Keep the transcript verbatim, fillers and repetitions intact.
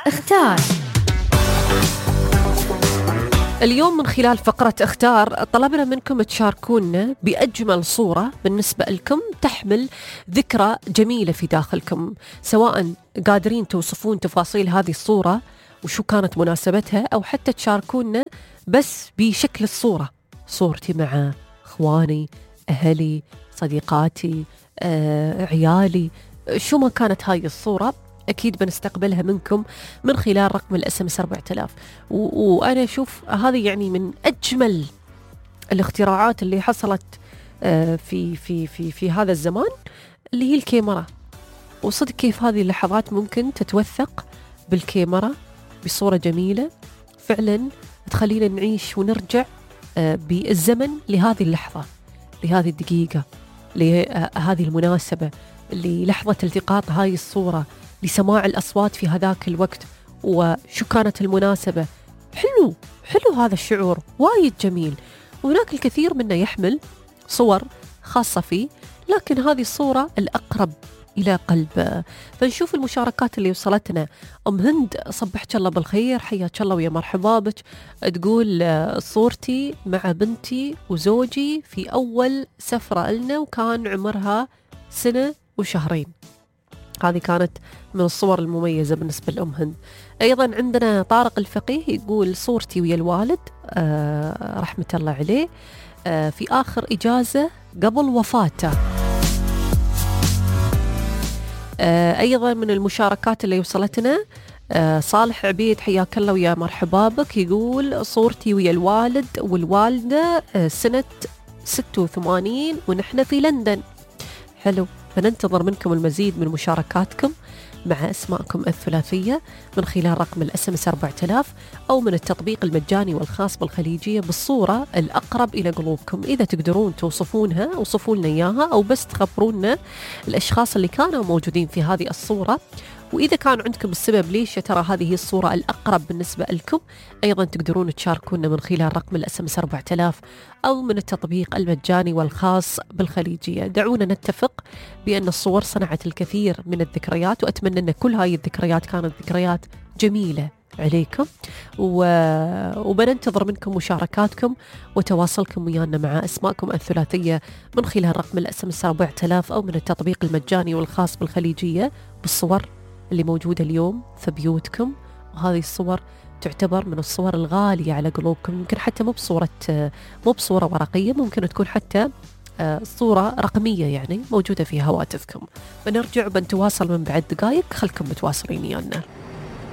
اختار. اليوم من خلال فقرة اختار طلبنا منكم تشاركونا بأجمل صورة بالنسبة لكم تحمل ذكرى جميلة في داخلكم، سواء قادرين توصفون تفاصيل هذه الصورة وشو كانت مناسبتها، أو حتى تشاركونا بس بشكل الصورة، صورتي مع إخواني، أهلي، صديقاتي، آه، عيالي، شو ما كانت هاي الصورة أكيد بنستقبلها منكم من خلال رقم الاس ام اس أربعة آلاف. وأنا أشوف هذه يعني من أجمل الاختراعات اللي حصلت في في في في هذا الزمان، اللي هي الكاميرا. وصدق كيف هذه اللحظات ممكن تتوثق بالكاميرا بصورة جميلة فعلا تخلينا نعيش ونرجع بالزمن لهذه اللحظة، لهذه الدقيقة، لهذه المناسبة، للحظة التقاط هاي الصورة، لسماع الأصوات في هذاك الوقت، وشو كانت المناسبة. حلو حلو هذا الشعور وايد جميل. وهناك الكثير منا يحمل صور خاصة فيه، لكن هذه الصورة الأقرب إلى قلب. فنشوف المشاركات اللي وصلتنا. أم هند صبحك الله بالخير، حياك الله ويا مرحبا بك. تقول صورتي مع بنتي وزوجي في أول سفرة لنا وكان عمرها سنة وشهرين. هذه كانت من الصور المميزة بالنسبة لأم هند. أيضا عندنا طارق الفقيه يقول صورتي ويا الوالد آه رحمة الله عليه آه في آخر إجازة قبل وفاته. آه أيضا من المشاركات اللي وصلتنا آه صالح عبيد، حياك الله ويا مرحبا بك، يقول صورتي ويا الوالد والوالدة آه سنة ستة وثمانين ونحن في لندن. حلو، فننتظر منكم المزيد من مشاركاتكم مع أسماءكم الثلاثية من خلال رقم الاس ام اس أربعة آلاف أو من التطبيق المجاني والخاص بالخليجية بالصورة الأقرب إلى قلوبكم. إذا تقدرون توصفونها اوصفوا لنا إياها، أو بس تخبرونا الأشخاص اللي كانوا موجودين في هذه الصورة، وإذا كان عندكم السبب ليش يا ترى هذه هي الصورة الأقرب بالنسبة لكم. أيضا تقدرون تشاركونا من خلال رقم الاس ام اس أربعة آلاف أو من التطبيق المجاني والخاص بالخليجية. دعونا نتفق بأن الصور صنعت الكثير من الذكريات، وأتمنى أن كل هاي الذكريات كانت ذكريات جميلة عليكم، و... وبننتظر منكم مشاركاتكم وتواصلكم ويانا مع أسماءكم الثلاثية من خلال رقم الاس ام اس أربعة آلاف أو من التطبيق المجاني والخاص بالخليجية بالصور اللي موجودة اليوم في بيوتكم. وهذه الصور تعتبر من الصور الغالية على قلوبكم، يمكن حتى مو بصورة مو بصورة ورقية، ممكن تكون حتى صورة رقمية يعني موجودة في هواتفكم. بنرجع وبنتواصل من بعد دقائق، خلكم متواصلين ويانا.